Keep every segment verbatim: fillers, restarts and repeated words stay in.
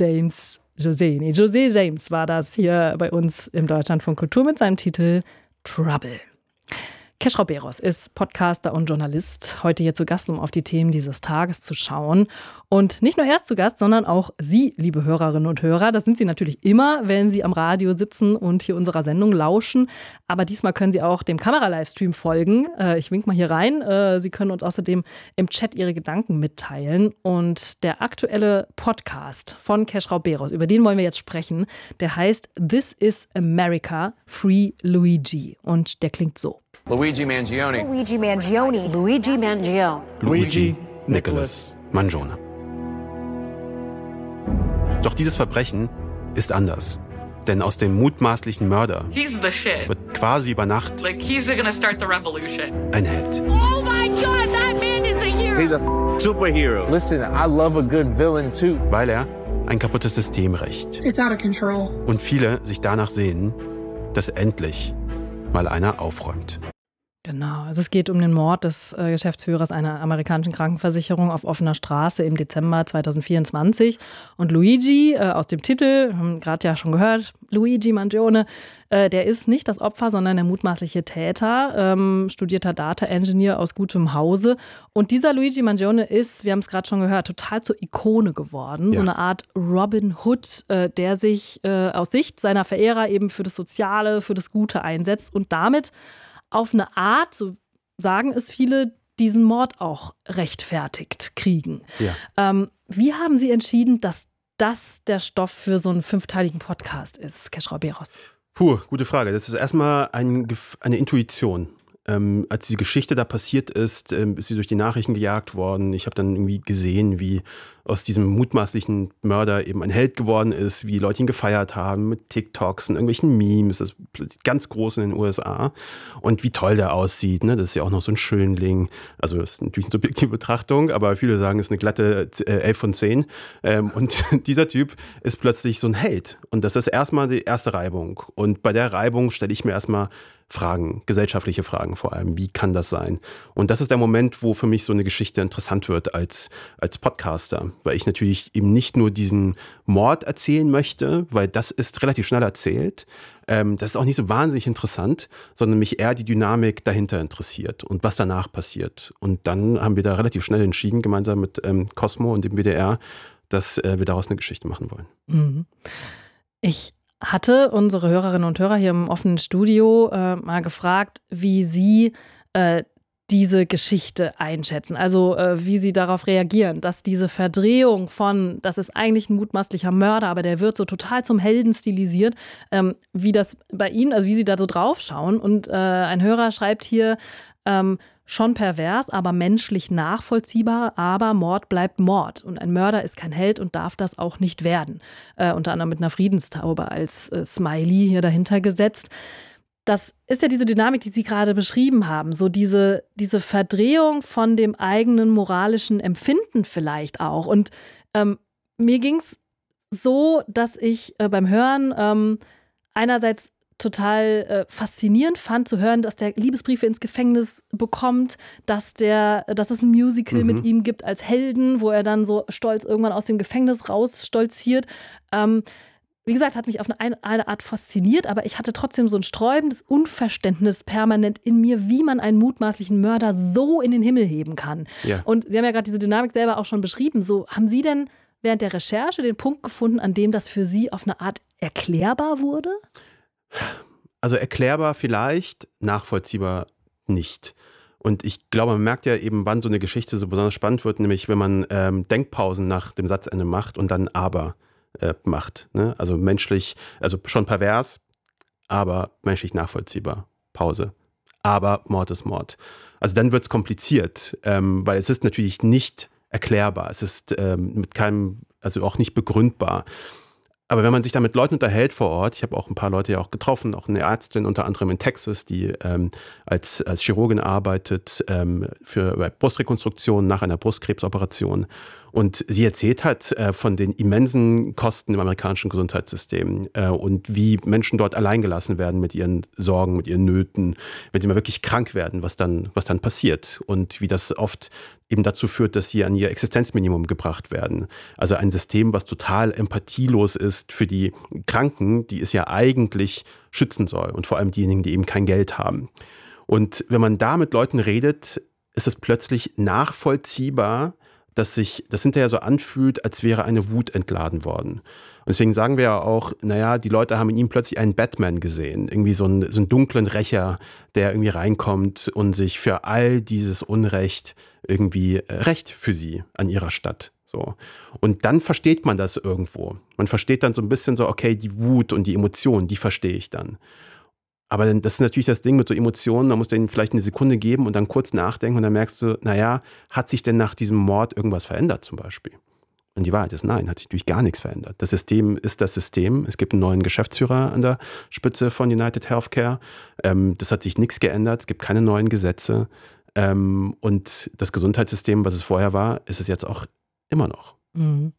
James José. Nee, José James war das hier bei uns im Deutschlandfunk Kultur mit seinem Titel Trouble. Kesh Roberos ist Podcaster und Journalist, heute hier zu Gast, um auf die Themen dieses Tages zu schauen. Und nicht nur er ist zu Gast, sondern auch Sie, liebe Hörerinnen und Hörer. Das sind Sie natürlich immer, wenn Sie am Radio sitzen und hier unserer Sendung lauschen. Aber diesmal können Sie auch dem Kamera-Livestream folgen. Ich wink mal hier rein. Sie können uns außerdem im Chat Ihre Gedanken mitteilen. Und der aktuelle Podcast von Kesh Roberos, über den wollen wir jetzt sprechen, der heißt This is America, Free Luigi. Und der klingt so. Luigi Mangione. Luigi Mangione. Luigi Mangione. Luigi Nicholas Mangione. Doch dieses Verbrechen ist anders. Denn aus dem mutmaßlichen Mörder He's the shit. wird quasi über Nacht Like, he's gonna start the revolution. ein Held. Oh my God, that man is a hero. He's a superhero. Listen, I love a good villain too. Weil er ein kaputtes System rächt. It's out of control. Und viele sich danach sehnen, dass endlich mal einer aufräumt. Genau, also es geht um den Mord des äh, Geschäftsführers einer amerikanischen Krankenversicherung auf offener Straße im Dezember zwanzig vierundzwanzig. Und Luigi, äh, aus dem Titel, haben gerade ja schon gehört, Luigi Mangione, äh, der ist nicht das Opfer, sondern der mutmaßliche Täter, ähm, studierter Data Engineer aus gutem Hause. Und dieser Luigi Mangione ist, wir haben es gerade schon gehört, total zur Ikone geworden. Ja. So eine Art Robin Hood, äh, der sich äh, aus Sicht seiner Verehrer eben für das Soziale, für das Gute einsetzt und damit auf eine Art, so sagen es viele, diesen Mord auch rechtfertigt kriegen. Ja. Ähm, wie haben Sie entschieden, dass das der Stoff für so einen fünfteiligen Podcast ist, Kesh Roberos? Puh, gute Frage. Das ist erstmal ein, eine Intuition. Ähm, als die Geschichte da passiert ist, ähm, ist sie durch die Nachrichten gejagt worden. Ich habe dann irgendwie gesehen, wie aus diesem mutmaßlichen Mörder eben ein Held geworden ist, wie Leute ihn gefeiert haben mit TikToks und irgendwelchen Memes. Das ist ganz groß in den U S A. Und wie toll der aussieht. Ne? Das ist ja auch noch so ein Schönling. Also das ist natürlich eine subjektive Betrachtung, aber viele sagen, es ist eine glatte elf von zehn. Ähm, und dieser Typ ist plötzlich so ein Held. Und das ist erstmal die erste Reibung. Und bei der Reibung stelle ich mir erstmal Fragen, gesellschaftliche Fragen vor allem. Wie kann das sein? Und das ist der Moment, wo für mich so eine Geschichte interessant wird als, als Podcaster. Weil ich natürlich eben nicht nur diesen Mord erzählen möchte, weil das ist relativ schnell erzählt. Ähm, das ist auch nicht so wahnsinnig interessant, sondern mich eher die Dynamik dahinter interessiert und was danach passiert. Und dann haben wir da relativ schnell entschieden, gemeinsam mit ähm, Cosmo und dem W D R, dass äh, wir daraus eine Geschichte machen wollen. Mhm. Ich hatte unsere Hörerinnen und Hörer hier im offenen Studio äh, mal gefragt, wie sie äh, diese Geschichte einschätzen. Also äh, wie sie darauf reagieren, dass diese Verdrehung von, das ist eigentlich ein mutmaßlicher Mörder, aber der wird so total zum Helden stilisiert, ähm, wie das bei Ihnen, also wie Sie da so drauf schauen. Und äh, ein Hörer schreibt hier, ähm, schon pervers, aber menschlich nachvollziehbar, aber Mord bleibt Mord. Und ein Mörder ist kein Held und darf das auch nicht werden. Äh, unter anderem mit einer Friedenstaube als äh, Smiley hier dahinter gesetzt. Das ist ja diese Dynamik, die Sie gerade beschrieben haben. So diese, diese Verdrehung von dem eigenen moralischen Empfinden vielleicht auch. Und ähm, mir ging es so, dass ich äh, beim Hören ähm, einerseits total äh, faszinierend fand zu hören, dass der Liebesbriefe ins Gefängnis bekommt, dass, der, dass es ein Musical mhm. mit ihm gibt als Helden, wo er dann so stolz irgendwann aus dem Gefängnis rausstolziert. Ähm, wie gesagt, hat mich auf eine, eine Art fasziniert, aber ich hatte trotzdem so ein sträubendes Unverständnis permanent in mir, wie man einen mutmaßlichen Mörder so in den Himmel heben kann. Ja. Und Sie haben ja gerade diese Dynamik selber auch schon beschrieben. So, haben Sie denn während der Recherche den Punkt gefunden, an dem das für Sie auf eine Art erklärbar wurde? Also erklärbar vielleicht, nachvollziehbar nicht. Und ich glaube, man merkt ja eben, wann so eine Geschichte so besonders spannend wird, nämlich wenn man ähm, Denkpausen nach dem Satzende macht und dann aber äh, macht. Ne? Also menschlich, also schon pervers, aber menschlich nachvollziehbar. Pause. Aber Mord ist Mord. Also dann wird es kompliziert, ähm, weil es ist natürlich nicht erklärbar. Es ist ähm, mit keinem, also auch nicht begründbar. Aber wenn man sich da mit Leuten unterhält vor Ort, ich habe auch ein paar Leute ja auch getroffen, auch eine Ärztin unter anderem in Texas, die ähm, als, als Chirurgin arbeitet ähm, für Brustrekonstruktion nach einer Brustkrebsoperation. Und sie erzählt halt äh, von den immensen Kosten im amerikanischen Gesundheitssystem äh, und wie Menschen dort alleingelassen werden mit ihren Sorgen, mit ihren Nöten, wenn sie mal wirklich krank werden, was dann, was dann passiert und wie das oft eben dazu führt, dass sie an ihr Existenzminimum gebracht werden. Also ein System, was total empathielos ist für die Kranken, die es ja eigentlich schützen soll und vor allem diejenigen, die eben kein Geld haben. Und wenn man da mit Leuten redet, ist es plötzlich nachvollziehbar, dass sich das hinterher so anfühlt, als wäre eine Wut entladen worden. Und deswegen sagen wir ja auch, naja, die Leute haben in ihm plötzlich einen Batman gesehen. Irgendwie so einen, so einen dunklen Rächer, der irgendwie reinkommt und sich für all dieses Unrecht irgendwie Recht für sie an ihrer Stadt. So. Und dann versteht man das irgendwo. Man versteht dann so ein bisschen so, okay, die Wut und die Emotionen, die verstehe ich dann. Aber das ist natürlich das Ding mit so Emotionen, man muss denen vielleicht eine Sekunde geben und dann kurz nachdenken und dann merkst du, naja, hat sich denn nach diesem Mord irgendwas verändert zum Beispiel? Und die Wahrheit ist, nein, hat sich natürlich gar nichts verändert. Das System ist das System. Es gibt einen neuen Geschäftsführer an der Spitze von United Healthcare. Ähm, das hat sich nichts geändert. Es gibt keine neuen Gesetze. Ähm, und das Gesundheitssystem, was es vorher war, ist es jetzt auch immer noch. Mhm.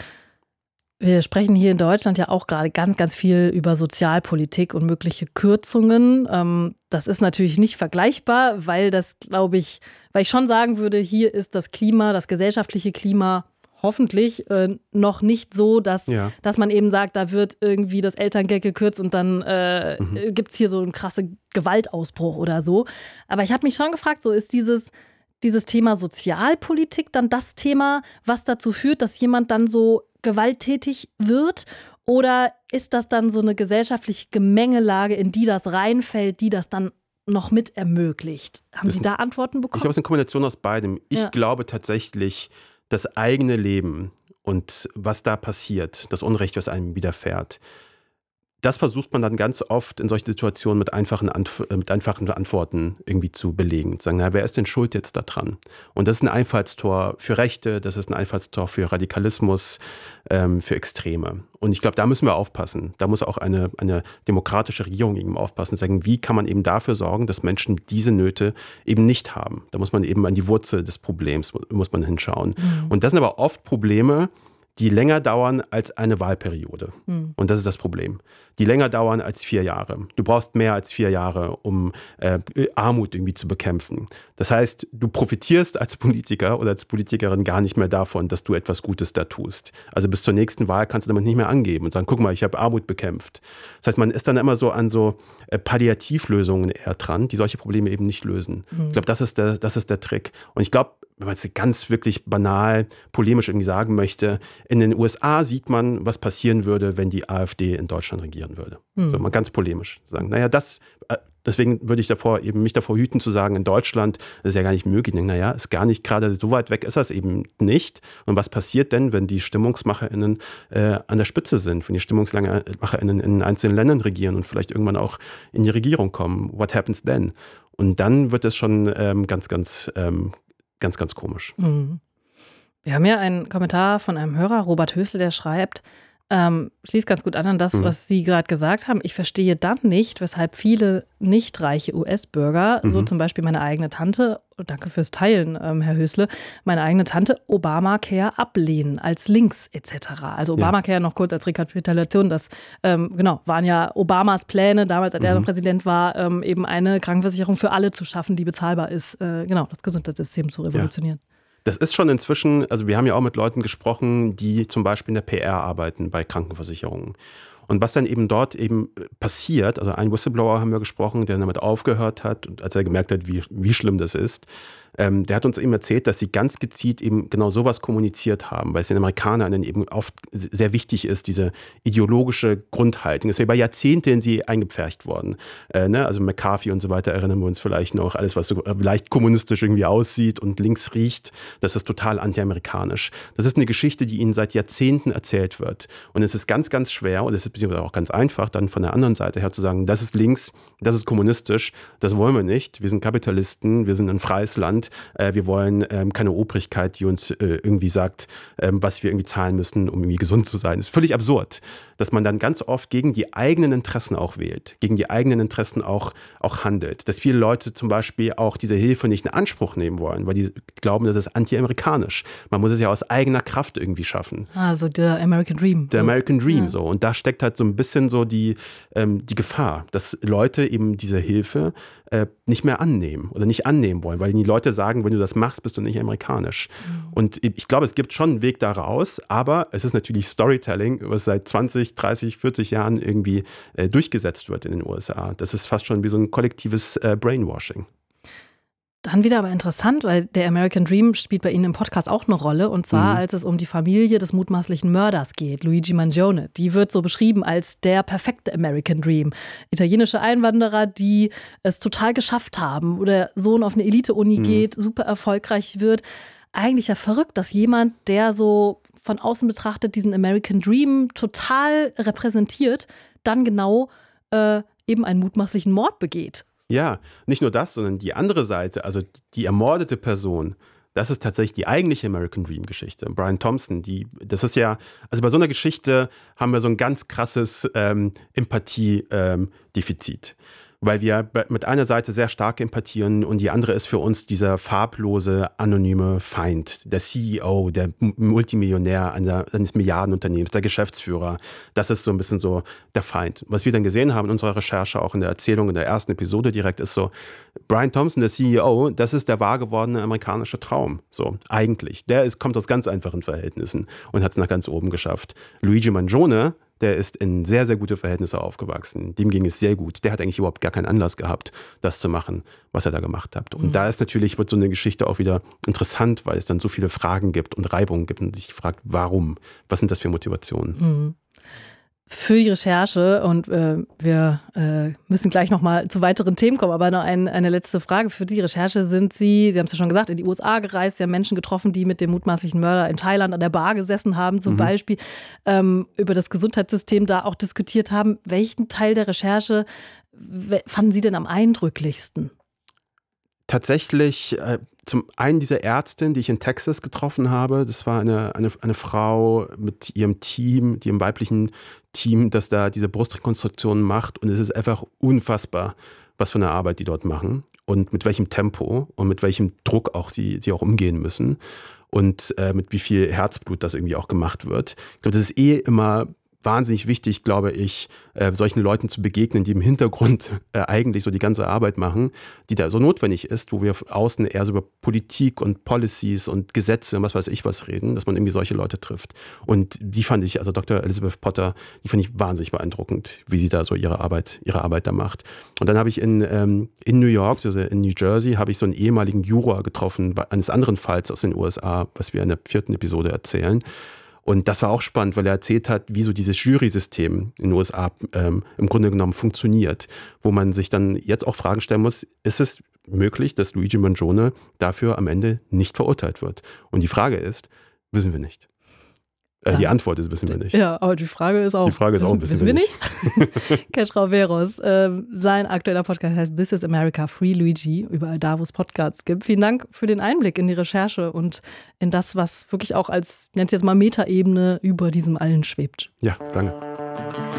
Wir sprechen hier in Deutschland ja auch gerade ganz, ganz viel über Sozialpolitik und mögliche Kürzungen. Ähm, das ist natürlich nicht vergleichbar, weil das, glaube ich, weil ich schon sagen würde, hier ist das Klima, das gesellschaftliche Klima hoffentlich äh, noch nicht so, dass, ja. dass man eben sagt, da wird irgendwie das Elterngeld gekürzt und dann äh, mhm. gibt es hier so einen krassen Gewaltausbruch oder so. Aber ich habe mich schon gefragt, so ist dieses, dieses Thema Sozialpolitik dann das Thema, was dazu führt, dass jemand dann so gewalttätig wird? Oder ist das dann so eine gesellschaftliche Gemengelage, in die das reinfällt, die das dann noch mit ermöglicht? Haben das Sie da Antworten bekommen? Ich glaube, es ist eine Kombination aus beidem. Ich ja. glaube tatsächlich, das eigene Leben und was da passiert, das Unrecht, was einem widerfährt, das versucht man dann ganz oft in solchen Situationen mit einfachen, Antw- mit einfachen Antworten irgendwie zu belegen. Zu sagen, na, wer ist denn schuld jetzt da dran? Und das ist ein Einfallstor für Rechte, das ist ein Einfallstor für Radikalismus, ähm, für Extreme. Und ich glaube, da müssen wir aufpassen. Da muss auch eine, eine demokratische Regierung eben aufpassen und sagen, wie kann man eben dafür sorgen, dass Menschen diese Nöte eben nicht haben. Da muss man eben an die Wurzel des Problems, muss man hinschauen. Mhm. Und das sind aber oft Probleme, die länger dauern als eine Wahlperiode. Hm. Und das ist das Problem. Die länger dauern als vier Jahre. Du brauchst mehr als vier Jahre, um äh, Armut irgendwie zu bekämpfen. Das heißt, du profitierst als Politiker oder als Politikerin gar nicht mehr davon, dass du etwas Gutes da tust. Also bis zur nächsten Wahl kannst du damit nicht mehr angeben und sagen, guck mal, ich habe Armut bekämpft. Das heißt, man ist dann immer so an so äh, Palliativlösungen eher dran, die solche Probleme eben nicht lösen. Hm. Ich glaube, das ist der, das ist der Trick. Und ich glaube, wenn man es ganz wirklich banal, polemisch irgendwie sagen möchte, in den U S A sieht man, was passieren würde, wenn die AfD in Deutschland regieren würde. Hm. So mal ganz polemisch sagen. Naja, das, deswegen würde ich davor eben mich davor hüten zu sagen, in Deutschland ist ja gar nicht möglich. Naja, ist gar nicht gerade so weit weg, ist das eben nicht. Und was passiert denn, wenn die StimmungsmacherInnen äh, an der Spitze sind, wenn die StimmungsmacherInnen in einzelnen Ländern regieren und vielleicht irgendwann auch in die Regierung kommen? What happens then? Und dann wird es schon ähm, ganz, ganz ähm, Ganz, ganz komisch. Mhm. Wir haben ja einen Kommentar von einem Hörer, Robert Hösel, der schreibt, ähm, schließt ganz gut an an das, mhm. was Sie gerade gesagt haben. Ich verstehe dann nicht, weshalb viele nicht reiche U S-Bürger, mhm. so zum Beispiel meine eigene Tante, danke fürs Teilen, ähm, Herr Hösle, meine eigene Tante Obamacare ablehnen als links et cetera. Also Obamacare, ja. noch kurz als Rekapitulation, das ähm, genau, waren ja Obamas Pläne, damals als mhm. er Präsident war, ähm, eben eine Krankenversicherung für alle zu schaffen, die bezahlbar ist, äh, genau, das Gesundheitssystem zu revolutionieren. Ja. Das ist schon inzwischen, also wir haben ja auch mit Leuten gesprochen, die zum Beispiel in der P R arbeiten bei Krankenversicherungen. Und was dann eben dort eben passiert, also ein Whistleblower haben wir gesprochen, der damit aufgehört hat, und als er gemerkt hat, wie, wie schlimm das ist, ähm, der hat uns eben erzählt, dass sie ganz gezielt eben genau sowas kommuniziert haben, weil es den Amerikanern eben oft sehr wichtig ist, diese ideologische Grundhaltung. Das ist ja über Jahrzehnte in sie eingepfercht worden. Äh, ne? Also McCarthy und so weiter erinnern wir uns vielleicht noch, alles was so leicht kommunistisch irgendwie aussieht und links riecht, das ist total antiamerikanisch. Das ist eine Geschichte, die ihnen seit Jahrzehnten erzählt wird. Und es ist ganz, ganz schwer, und es ist beziehungsweise auch ganz einfach, dann von der anderen Seite her zu sagen, das ist links, das ist kommunistisch, das wollen wir nicht. Wir sind Kapitalisten, wir sind ein freies Land, äh, wir wollen ähm, keine Obrigkeit, die uns äh, irgendwie sagt, ähm, was wir irgendwie zahlen müssen, um irgendwie gesund zu sein. Das ist völlig absurd, dass man dann ganz oft gegen die eigenen Interessen auch wählt, gegen die eigenen Interessen auch, auch handelt. Dass viele Leute zum Beispiel auch diese Hilfe nicht in Anspruch nehmen wollen, weil die glauben, das ist anti-amerikanisch. Man muss es ja aus eigener Kraft irgendwie schaffen. Also der American Dream. Der American Dream, Ja. so. Und da steckt halt so ein bisschen so die, ähm, die Gefahr, dass Leute eben diese Hilfe äh, nicht mehr annehmen oder nicht annehmen wollen, weil die Leute sagen, wenn du das machst, bist du nicht amerikanisch. Mhm. Und ich glaube, es gibt schon einen Weg da raus, aber es ist natürlich Storytelling, was seit zwanzig, dreißig, vierzig Jahren irgendwie äh, durchgesetzt wird in den U S A. Das ist fast schon wie so ein kollektives äh, Brainwashing. Dann wieder aber interessant, weil der American Dream spielt bei Ihnen im Podcast auch eine Rolle. Und zwar, Mhm. als es um die Familie des mutmaßlichen Mörders geht, Luigi Mangione. Die wird so beschrieben als der perfekte American Dream. Italienische Einwanderer, die es total geschafft haben, wo der Sohn auf eine Elite-Uni Mhm. geht, super erfolgreich wird. Eigentlich ja verrückt, dass jemand, der so von außen betrachtet diesen American Dream total repräsentiert, dann genau äh, eben einen mutmaßlichen Mord begeht. Ja, nicht nur das, sondern die andere Seite, also die ermordete Person, das ist tatsächlich die eigentliche American Dream Geschichte. Brian Thompson, die, das ist ja, also bei so einer Geschichte haben wir so ein ganz krasses ähm, Empathie-Defizit. Ähm, weil wir mit einer Seite sehr stark empathieren und die andere ist für uns dieser farblose, anonyme Feind. Der C E O, der Multimillionär eines Milliardenunternehmens, der Geschäftsführer. Das ist so ein bisschen so der Feind. Was wir dann gesehen haben in unserer Recherche, auch in der Erzählung in der ersten Episode direkt, ist so, Brian Thompson, der C E O, das ist der wahr gewordene amerikanische Traum. So, eigentlich. Der ist, kommt aus ganz einfachen Verhältnissen und hat es nach ganz oben geschafft. Luigi Mangione, der ist in sehr, sehr gute Verhältnisse aufgewachsen. Dem ging es sehr gut. Der hat eigentlich überhaupt gar keinen Anlass gehabt, das zu machen, was er da gemacht hat. Und mhm. da ist natürlich, wird so eine Geschichte auch wieder interessant, weil es dann so viele Fragen gibt und Reibungen gibt und sich fragt, warum? Was sind das für Motivationen? Mhm. Für die Recherche und äh, wir äh, müssen gleich nochmal zu weiteren Themen kommen, aber noch ein, eine letzte Frage. Für die Recherche sind Sie, Sie haben es ja schon gesagt, in die U S A gereist, Sie haben Menschen getroffen, die mit dem mutmaßlichen Mörder in Thailand an der Bar gesessen haben zum mhm. Beispiel, ähm, über das Gesundheitssystem da auch diskutiert haben. Welchen Teil der Recherche fanden Sie denn am eindrücklichsten? Tatsächlich äh, zum einen diese Ärztin, die ich in Texas getroffen habe, das war eine, eine, eine Frau mit ihrem Team, die im weiblichen Team, das da diese Brustrekonstruktionen macht und es ist einfach unfassbar, was für eine Arbeit die dort machen und mit welchem Tempo und mit welchem Druck auch sie, sie auch umgehen müssen und äh, mit wie viel Herzblut das irgendwie auch gemacht wird. Ich glaube, das ist eh immer wahnsinnig wichtig, glaube ich, äh, solchen Leuten zu begegnen, die im Hintergrund äh, eigentlich so die ganze Arbeit machen, die da so notwendig ist, wo wir außen eher so über Politik und Policies und Gesetze und was weiß ich was reden, dass man irgendwie solche Leute trifft. Und die fand ich, also Doktor Elizabeth Potter, die fand ich wahnsinnig beeindruckend, wie sie da so ihre Arbeit, ihre Arbeit da macht. Und dann habe ich in, ähm, in New York, also in New Jersey, habe ich so einen ehemaligen Juror getroffen, eines anderen Falls aus den U S A, was wir in der vierten Episode erzählen. Und das war auch spannend, weil er erzählt hat, wie so dieses Jury-System in den U S A ähm, im Grunde genommen funktioniert, wo man sich dann jetzt auch Fragen stellen muss, ist es möglich, dass Luigi Mangione dafür am Ende nicht verurteilt wird? Und die Frage ist, wissen wir nicht. Äh, die Antwort ist, wissen wir nicht. Ja, aber die Frage ist auch, die Frage ist auch wissen, wissen wir nicht. nicht? Keschrau Veros, äh, sein aktueller Podcast heißt This is America, Free Luigi, überall da, wo es Podcasts gibt. Vielen Dank für den Einblick in die Recherche und in das, was wirklich auch als, nennt es jetzt mal Metaebene über diesem allen schwebt. Ja, danke.